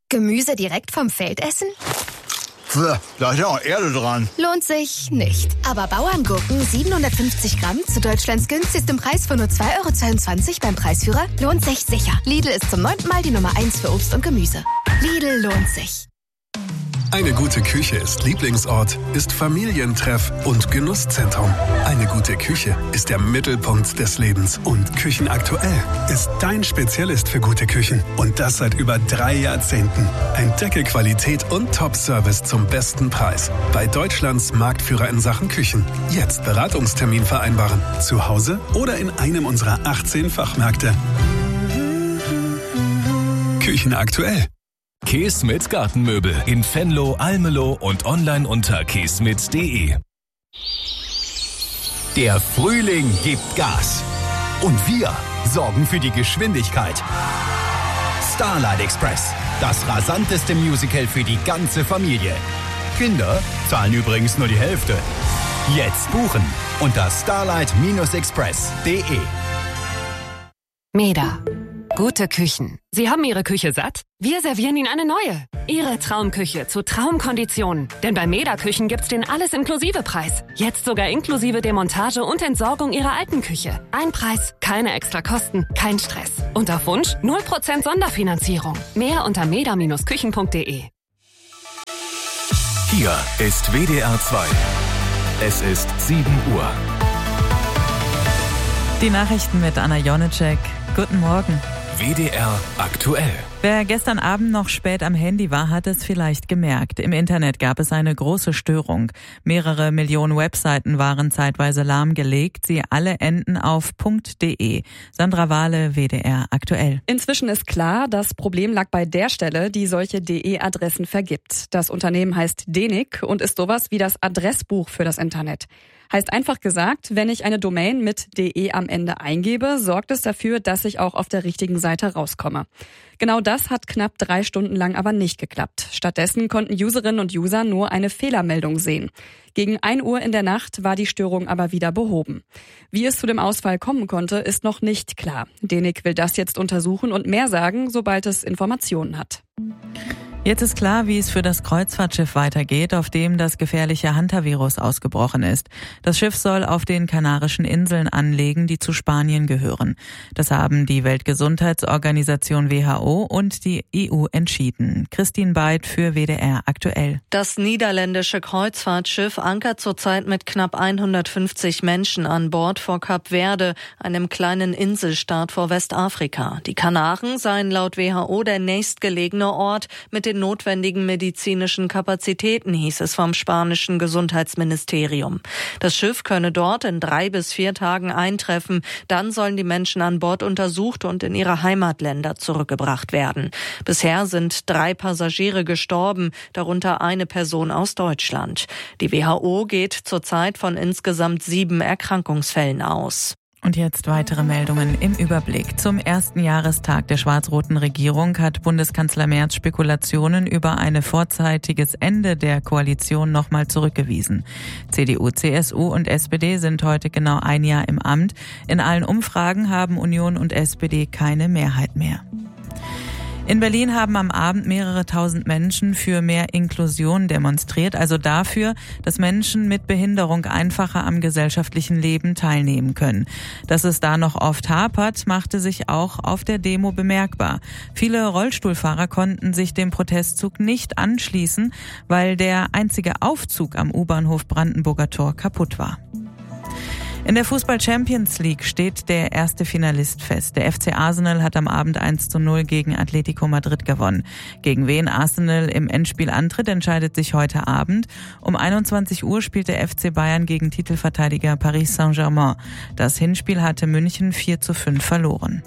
Gemüse direkt vom Feld essen? Da ist ja auch Erde dran. Lohnt sich nicht. Aber Bauerngurken 750 Gramm zu Deutschlands günstigstem Preis von nur 2,22 € beim Preisführer lohnt sich sicher. Lidl ist zum 9. Mal die Nummer 1 für Obst und Gemüse. Lidl lohnt sich. Eine gute Küche ist Lieblingsort, ist Familientreff und Genusszentrum. Eine gute Küche ist der Mittelpunkt des Lebens. Und Küchenaktuell ist dein Spezialist für gute Küchen. Und das seit über 3 Jahrzehnten. Entdecke Qualität und Top-Service zum besten Preis. Bei Deutschlands Marktführer in Sachen Küchen. Jetzt Beratungstermin vereinbaren. Zu Hause oder in einem unserer 18 Fachmärkte. Küchenaktuell. Keesmit Gartenmöbel in Venlo, Almelo und online unter keesmit.de. Der Frühling gibt Gas. Und wir sorgen für die Geschwindigkeit. Starlight Express, das rasanteste Musical für die ganze Familie. Kinder zahlen übrigens nur die Hälfte. Jetzt buchen unter starlight-express.de. Meda. Gute Küchen. Sie haben Ihre Küche satt? Wir servieren Ihnen eine neue. Ihre Traumküche zu Traumkonditionen. Denn bei Meda Küchen gibt's den Alles-Inklusive-Preis. Jetzt sogar inklusive Demontage und Entsorgung Ihrer alten Küche. Ein Preis, keine extra Kosten, kein Stress. Und auf Wunsch 0% Sonderfinanzierung. Mehr unter meda-küchen.de. Hier ist WDR 2. Es ist 7 Uhr. Die Nachrichten mit Anna Jonitschek. Guten Morgen. WDR aktuell. Wer gestern Abend noch spät am Handy war, hat es vielleicht gemerkt. Im Internet gab es eine große Störung. Mehrere Millionen Webseiten waren zeitweise lahmgelegt. Sie alle enden auf .de. Sandra Wahle, WDR aktuell. Inzwischen ist klar, das Problem lag bei der Stelle, die solche DE-Adressen vergibt. Das Unternehmen heißt DENIC und ist sowas wie das Adressbuch für das Internet. Heißt einfach gesagt, wenn ich eine Domain mit .de am Ende eingebe, sorgt es dafür, dass ich auch auf der richtigen Seite rauskomme. Genau das hat knapp 3 Stunden lang aber nicht geklappt. Stattdessen konnten Userinnen und User nur eine Fehlermeldung sehen. Gegen 1 Uhr in der Nacht war die Störung aber wieder behoben. Wie es zu dem Ausfall kommen konnte, ist noch nicht klar. DENIC will das jetzt untersuchen und mehr sagen, sobald es Informationen hat. Jetzt ist klar, wie es für das Kreuzfahrtschiff weitergeht, auf dem das gefährliche Hantavirus ausgebrochen ist. Das Schiff soll auf den Kanarischen Inseln anlegen, die zu Spanien gehören. Das haben die Weltgesundheitsorganisation WHO und die EU entschieden. Christine Beid für WDR aktuell. Das niederländische Kreuzfahrtschiff ankert zurzeit mit knapp 150 Menschen an Bord vor Kap Verde, einem kleinen Inselstaat vor Westafrika. Die Kanaren seien laut WHO der nächstgelegene Ort mit den notwendigen medizinischen Kapazitäten, hieß es vom spanischen Gesundheitsministerium. Das Schiff könne dort in 3 bis 4 Tagen eintreffen. Dann sollen die Menschen an Bord untersucht und in ihre Heimatländer zurückgebracht werden. Bisher sind 3 Passagiere gestorben, darunter eine Person aus Deutschland. Die WHO geht zurzeit von insgesamt 7 Erkrankungsfällen aus. Und jetzt weitere Meldungen im Überblick. Zum ersten Jahrestag der schwarz-roten Regierung hat Bundeskanzler Merz Spekulationen über ein vorzeitiges Ende der Koalition nochmal zurückgewiesen. CDU, CSU und SPD sind heute genau 1 Jahr im Amt. In allen Umfragen haben Union und SPD keine Mehrheit mehr. In Berlin haben am Abend mehrere tausend Menschen für mehr Inklusion demonstriert, also dafür, dass Menschen mit Behinderung einfacher am gesellschaftlichen Leben teilnehmen können. Dass es da noch oft hapert, machte sich auch auf der Demo bemerkbar. Viele Rollstuhlfahrer konnten sich dem Protestzug nicht anschließen, weil der einzige Aufzug am U-Bahnhof Brandenburger Tor kaputt war. In der Fußball-Champions League steht der erste Finalist fest. Der FC Arsenal hat am Abend 1:0 gegen Atletico Madrid gewonnen. Gegen wen Arsenal im Endspiel antritt, entscheidet sich heute Abend. Um 21 Uhr spielt der FC Bayern gegen Titelverteidiger Paris Saint-Germain. Das Hinspiel hatte München 4:5 verloren.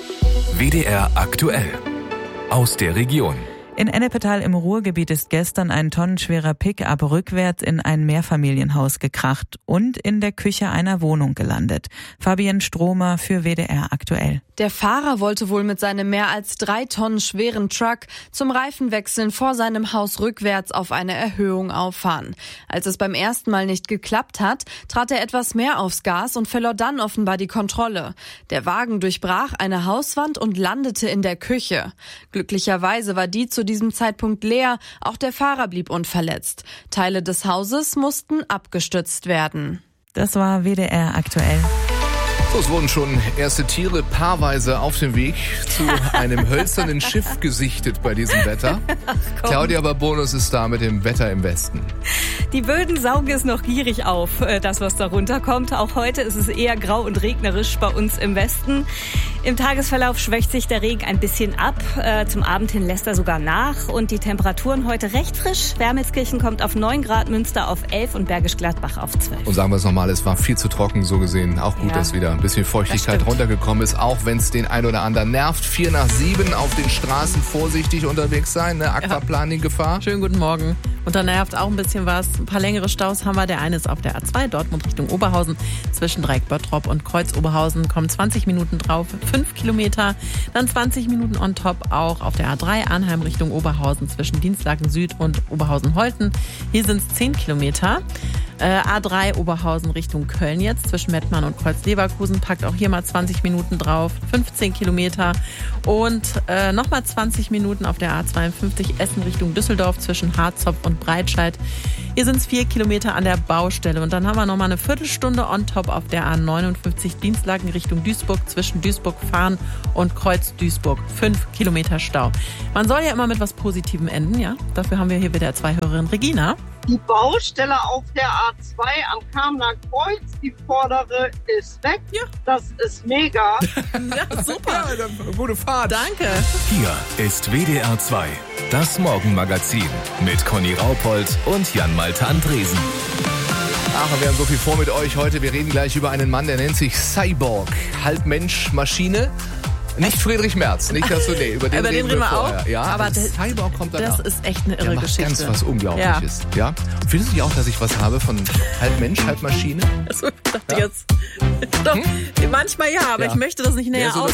WDR aktuell. Aus der Region. In Ennepetal im Ruhrgebiet ist gestern ein tonnenschwerer Pick-up rückwärts in ein Mehrfamilienhaus gekracht und in der Küche einer Wohnung gelandet. Fabienne Stromer für WDR aktuell. Der Fahrer wollte wohl mit seinem mehr als 3 Tonnen schweren Truck zum Reifenwechseln vor seinem Haus rückwärts auf eine Erhöhung auffahren. Als es beim ersten Mal nicht geklappt hat, trat er etwas mehr aufs Gas und verlor dann offenbar die Kontrolle. Der Wagen durchbrach eine Hauswand und landete in der Küche. Glücklicherweise war die zu diesem Zeitpunkt leer, auch der Fahrer blieb unverletzt. Teile des Hauses mussten abgestützt werden. Das war WDR aktuell. So, es wurden schon erste Tiere paarweise auf dem Weg zu einem hölzernen Schiff gesichtet bei diesem Wetter. Claudia Barbonus ist da mit dem Wetter im Westen. Die Böden saugen es noch gierig auf, das was da runterkommt. Auch heute ist es eher grau und regnerisch bei uns im Westen. Im Tagesverlauf schwächt sich der Regen ein bisschen ab. Zum Abend hin lässt er sogar nach. Und die Temperaturen heute recht frisch. Wermelskirchen kommt auf 9 Grad, Münster auf 11 und Bergisch Gladbach auf 12. Und sagen wir es nochmal, es war viel zu trocken, so gesehen. Auch gut, dass wieder ein bisschen Feuchtigkeit runtergekommen ist, auch wenn es den ein oder anderen nervt. 4 nach 7 auf den Straßen vorsichtig unterwegs sein, ne? Aquaplaning-Gefahr. Schönen guten Morgen. Und da nervt auch ein bisschen was. Ein paar längere Staus haben wir. Der eine ist auf der A2, Dortmund Richtung Oberhausen. Zwischen Dreieck-Bottrop und Kreuz-Oberhausen kommen 20 Minuten drauf, 5 Kilometer. Dann 20 Minuten on top auch auf der A3, Arnheim Richtung Oberhausen zwischen Dienstlaken Süd und Oberhausen-Holten. Hier sind es 10 Kilometer. A3 Oberhausen Richtung Köln jetzt, zwischen Mettmann und Kreuz-Leverkusen, packt auch hier mal 20 Minuten drauf, 15 Kilometer und nochmal 20 Minuten auf der A52 Essen Richtung Düsseldorf zwischen Harzopf und Breitscheid. Hier sind es 4 Kilometer an der Baustelle und dann haben wir nochmal eine Viertelstunde on top auf der A59 Dienstlaken Richtung Duisburg zwischen Duisburg-Fahren und Kreuz-Duisburg. 5 Kilometer Stau. Man soll ja immer mit was Positivem enden, ja? Dafür haben wir hier wieder 2 Hörerinnen. Regina? Die Baustelle auf der A2 am Kamener Kreuz, die vordere ist weg. Ja. Das ist mega. Ja, super. Ja, gute Fahrt. Danke. Hier ist WDR 2, das Morgenmagazin mit Conny Raupold und Jan-Malte Andresen. Ach, wir haben so viel vor mit euch heute. Wir reden gleich über einen Mann, der nennt sich Cyborg. Halb Mensch, Maschine. Nicht Friedrich Merz, nicht dass du, über den reden wir vorher. Auch. Ja, aber Cyborg kommt danach. Das ist echt eine irre Geschichte. Der macht ganz was Unglaubliches. Ja. Und findest du nicht auch, dass ich was habe von halb Mensch, halb Maschine? Also, ich dachte jetzt. Doch, manchmal ja, aber ich möchte das nicht näher ausführen.